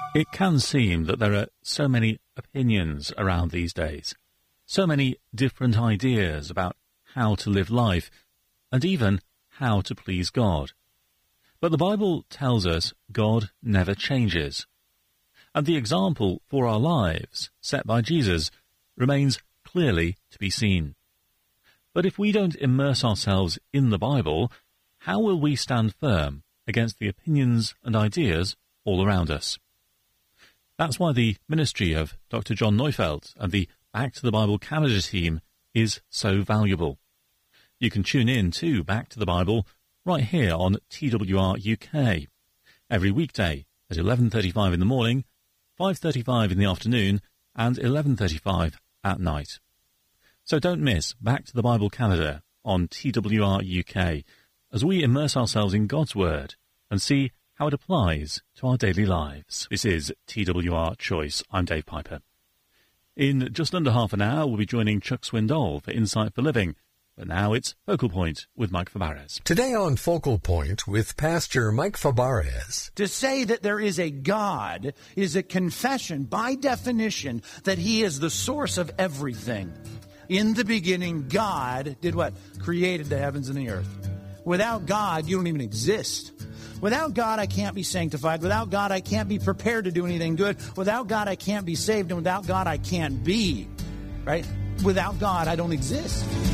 It can seem that there are so many opinions around these days, so many different ideas about how to live life, and even how to please God. But the Bible tells us God never changes, and the example for our lives set by Jesus remains clearly to be seen. But if we don't immerse ourselves in the Bible, how will we stand firm against the opinions and ideas all around us? That's why the ministry of Dr. John Neufeld and the Back to the Bible Canada team is so valuable. You can tune in to Back to the Bible right here on TWR UK every weekday at 11:35 in the morning, 5:35 in the afternoon and 11:35 at night. So don't miss Back to the Bible Canada on TWR UK as we immerse ourselves in God's Word and see how it applies to our daily lives. This is TWR Choice. I'm Dave Piper. In just under half an hour, we'll be joining Chuck Swindoll for Insight for Living. But now it's Focal Point with Mike Fabarez. Today on Focal Point with Pastor Mike Fabarez. To say that there is a God is a confession, by definition, that He is the source of everything. In the beginning, God did what? Created the heavens and the earth. Without God, you don't even exist. Without God, I can't be sanctified. Without God, I can't be prepared to do anything good. Without God, I can't be saved. And without God, I can't be. Right? Without God, I don't exist.